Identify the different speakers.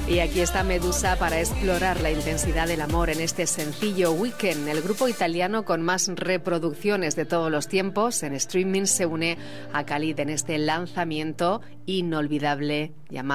Speaker 1: Y aquí está Medusa para explorar la intensidad del amor en este sencillo Weekend. El grupo italiano con más reproducciones de todos los tiempos en streaming se une a Khalid en este lanzamiento inolvidable llamado